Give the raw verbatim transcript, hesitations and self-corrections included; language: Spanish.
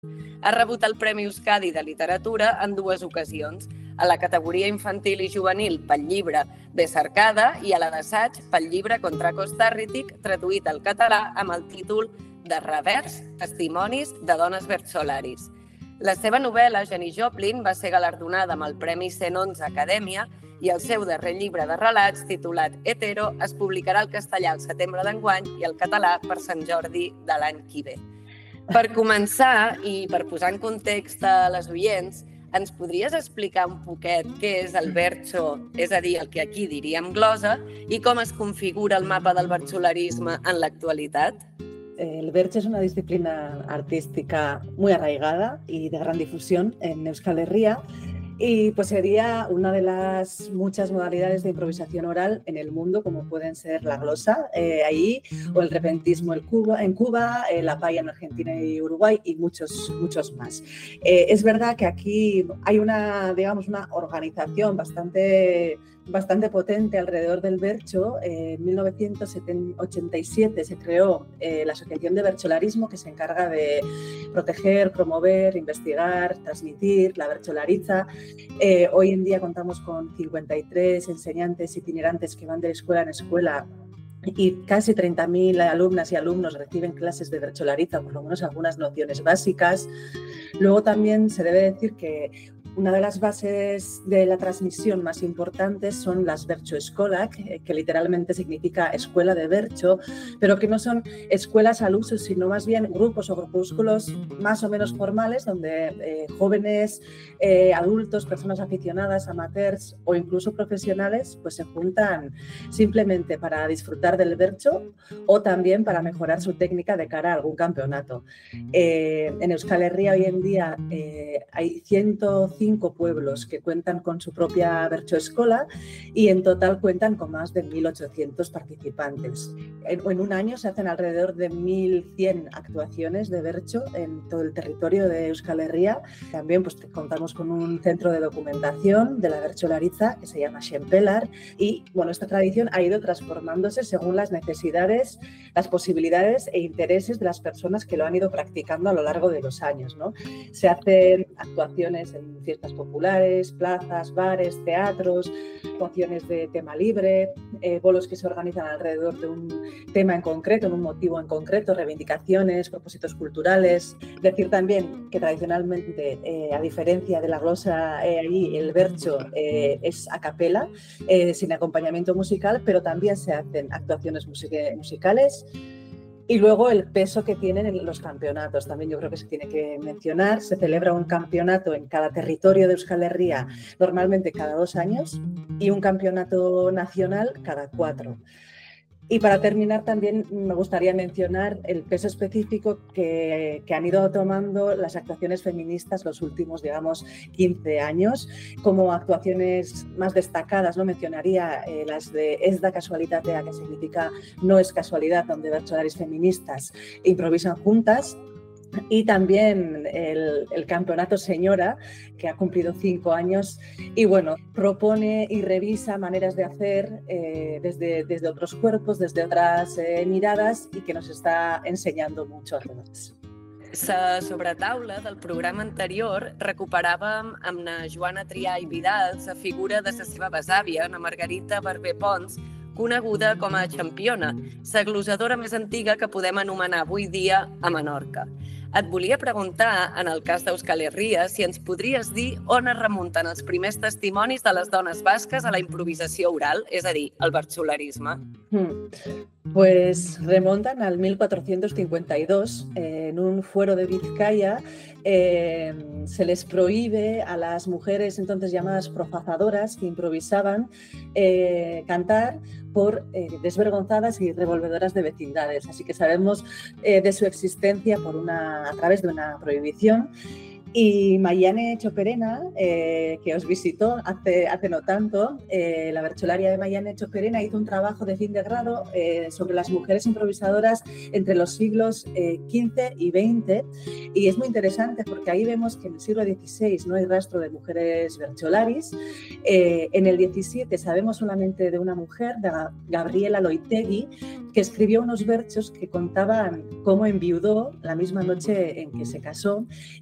Ha rebut el Premi Euskadi de Literatura en dues ocasions, a la categoria infantil i juvenil pel llibre Besarcada i a la d'assaig pel llibre Contra Costàrritic, traduït al català amb el títol de Revers, Testimonis de dones verdsolaris. La seva novel·la, Jenny Joplin, va ser galardonada amb el Premi cent onze Acadèmia i el seu darrer llibre de relats, titulat Hetero, es publicarà al castellà al setembre d'enguany i al català per Sant Jordi de l'any que ve. Per començar, i per posar en context a les oients, ens podries explicar un poquet què és el bertso, és a dir, el que aquí diríem glosa, i com es configura el mapa del bertsolarisme en l'actualitat? El bertso es una disciplina artística muy arraigada y de gran difusión en Euskal Herria y pues sería una de las muchas modalidades de improvisación oral en el mundo, como pueden ser la glosa eh, ahí, o el repentismo en Cuba, en Cuba eh, la paya en Argentina y Uruguay y muchos, muchos más. Eh, es verdad que aquí hay una, digamos, una organización bastante... bastante potente alrededor del bertso. Eh, en mil novecientos ochenta y siete se creó eh, la Asociación de Bertsolarismo, que se encarga de proteger, promover, investigar, transmitir la bertsolariza. Eh, hoy en día contamos con cincuenta y tres enseñantes itinerantes que van de escuela en escuela y casi treinta mil alumnas y alumnos reciben clases de bertsolariza, por lo menos algunas nociones básicas. Luego también se debe decir que una de las bases de la transmisión más importantes son las bertsoeskolak, que literalmente significa escuela de bertso, pero que no son escuelas al uso, sino más bien grupos o grupúsculos más o menos formales, donde eh, jóvenes, eh, adultos, personas aficionadas, amateurs o incluso profesionales, pues se juntan simplemente para disfrutar del bertso o también para mejorar su técnica de cara a algún campeonato. Eh, en Euskal Herria hoy en día eh, hay ciento cinco pueblos que cuentan con su propia bertsoeskola y en total cuentan con más de mil ochocientos participantes. En, en un año se hacen alrededor de mil cien actuaciones de bertso en todo el territorio de Euskal Herria. También pues, contamos con un centro de documentación de la bertsolariza que se llama Xempelar y bueno, esta tradición ha ido transformándose según las necesidades, las posibilidades e intereses de las personas que lo han ido practicando a lo largo de los años, ¿no? Se hacen actuaciones en fiestas populares, plazas, bares, teatros, actuaciones de tema libre, eh, bolos que se organizan alrededor de un tema en concreto, en un motivo en concreto, reivindicaciones, propósitos culturales. Decir también que tradicionalmente, eh, a diferencia de la glosa, eh, allí el bertso eh, es a capela, eh, sin acompañamiento musical, pero también se hacen actuaciones music- musicales. Y luego el peso que tienen en los campeonatos, también yo creo que se tiene que mencionar. Se celebra un campeonato en cada territorio de Euskal Herria, normalmente cada dos años, y un campeonato nacional cada cuatro. Y para terminar también me gustaría mencionar el peso específico que, que han ido tomando las actuaciones feministas los últimos, digamos, quince años. Como actuaciones más destacadas, ¿no? Mencionaría eh, las de Ez da Kasualitatea, que significa no es casualidad, donde bertsolaris feministas improvisan juntas. Y también el, el Campeonato Señora, que ha cumplido cinco años y bueno, propone y revisa maneras de hacer eh, desde, desde otros cuerpos, desde otras eh, miradas y que nos està ensenyando mucho a todos. La sobretaula del programa anterior recuperàvem amb na Joana Trià i Vidal la figura de la seva besàvia, na Margarita Barber Pons, coneguda com a Xampiona, la glosadora més antiga que podem anomenar avui dia a Menorca. Et volia preguntar, en el cas d'Euskal Herria, si ens podries dir on es remunten els primers testimonis de les dones basques a la improvisació oral, és a dir, el bertsolarisme. Hmm. Pues remontan al mil cuatrocientos cincuenta y dos, eh, en un fuero de Vizcaya. Eh, se les prohíbe a las mujeres entonces llamadas profazadoras que improvisaban eh, cantar por eh, desvergonzadas y revolvedoras de vecindades. Así que sabemos eh, de su existencia por una, a través de una prohibición. Y Mayane Choperena, eh, que os visitó hace, hace no tanto, eh, la Bercholaria de Mayane Choperena hizo un trabajo de fin de grado eh, sobre las mujeres improvisadoras entre los siglos eh, quince y veinte, y es muy interesante porque ahí vemos que en el siglo dieciséis no hay rastro de mujeres bercholaris. Eh, en el diecisiete sabemos solamente de una mujer, de Gabriela Loitegui, que escribió unos versos que contaban cómo enviudó la misma noche en que se casó